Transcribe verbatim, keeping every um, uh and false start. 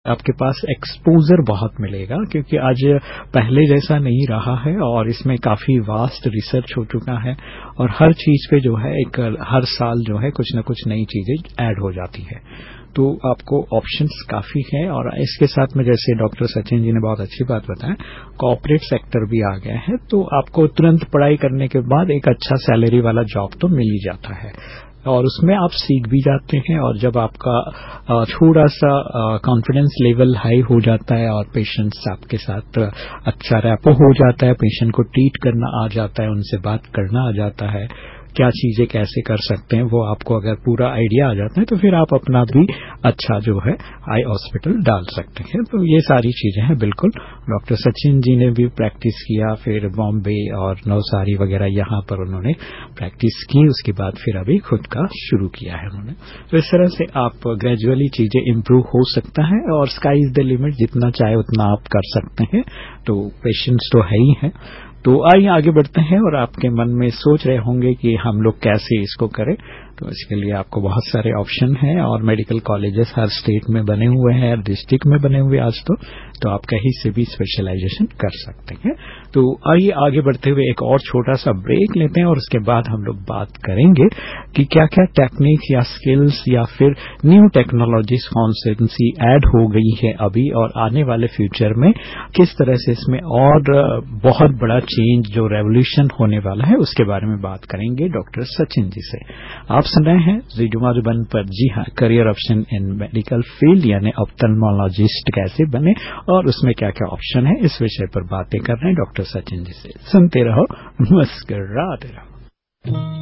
आपके पास एक्सपोजर बहुत मिलेगा, क्योंकि आज पहले जैसा नहीं रहा है और इसमें काफी वास्ट रिसर्च हो चुका है और हर चीज पे जो है एक हर साल जो है कुछ न कुछ नई चीजें ऐड हो जाती है। तो आपको ऑप्शंस काफी हैं और इसके साथ में जैसे डॉक्टर सचिन जी ने बहुत अच्छी बात बताया, कॉर्पोरेट सेक्टर भी आ गया है, तो आपको तुरंत पढ़ाई करने के बाद एक अच्छा सैलरी वाला जॉब तो मिल ही जाता है और उसमें आप सीख भी जाते हैं और जब आपका थोड़ा सा कॉन्फिडेंस लेवल हाई हो जाता है और पेशेंट्स आपके साथ अच्छा रैपो हो जाता है, पेशेंट को ट्रीट करना आ जाता है, उनसे बात करना आ जाता है, क्या चीजें कैसे कर सकते हैं वो आपको अगर पूरा आइडिया आ जाता है तो फिर आप अपना भी अच्छा जो है आई हॉस्पिटल डाल सकते हैं। तो ये सारी चीजें हैं। बिल्कुल डॉक्टर सचिन जी ने भी प्रैक्टिस किया, फिर बॉम्बे और नवसारी वगैरह यहाँ पर उन्होंने प्रैक्टिस की, उसके बाद फिर अभी खुद का शुरू किया है उन्होंने। तो इस तरह से आप ग्रेजुअली चीजें इम्प्रूव हो सकता है और स्काई इज द लिमिट, जितना चाहे उतना आप कर सकते हैं। तो पेशेंट्स तो है ही है। तो आइए आगे बढ़ते हैं और आपके मन में सोच रहे होंगे कि हम लोग कैसे इसको करें। तो इसके लिए आपको बहुत सारे ऑप्शन हैं और मेडिकल कॉलेजेस हर स्टेट में बने हुए हैं, हर डिस्ट्रिक्ट में बने हुए आज तो तो आप कहीं से भी स्पेशलाइजेशन कर सकते हैं। तो आइए आगे बढ़ते हुए एक और छोटा सा ब्रेक लेते हैं और उसके बाद हम लोग बात करेंगे कि क्या क्या टेक्निक्स या स्किल्स या फिर न्यू टेक्नोलॉजीज कौन सी ऐड हो गई है अभी और आने वाले फ्यूचर में किस तरह से इसमें और बहुत बड़ा चेंज जो रेवोल्यूशन होने वाला है उसके बारे में बात करेंगे डॉक्टर सचिन जी से। आप सुन रहे हैं रेडियो मधुबन पर। जी हाँ, career option in medical field यानी ऑप्थेल्मोलॉजिस्ट कैसे बने और उसमें क्या क्या ऑप्शन है, इस विषय पर बातें कर रहे हैं डॉक्टर सचिन जी से। सुनते रहो, मुस्कुराते रहो।